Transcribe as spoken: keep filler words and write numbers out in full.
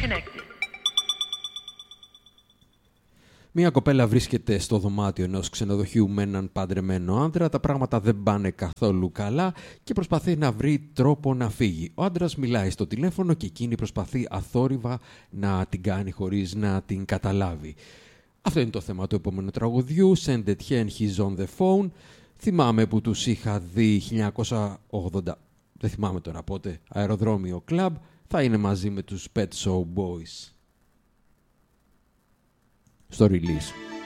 Connected. Μια κοπέλα βρίσκεται στο δωμάτιο ενός ξενοδοχείου με έναν παντρεμένο άντρα. Τα πράγματα δεν πάνε καθόλου καλά και προσπαθεί να βρει τρόπο να φύγει. Ο άντρας μιλάει στο τηλέφωνο και εκείνη προσπαθεί αθόρυβα να την κάνει χωρίς να την καταλάβει. Αυτό είναι το θέμα του επόμενου τραγουδιού. Send it here, he's on the phone. Θυμάμαι που τους είχα δει χίλια εννιακόσια ογδόντα. Δεν θυμάμαι τώρα πότε. Αεροδρόμιο Club. Θα είναι μαζί με τους Pet Shop Boys στο release.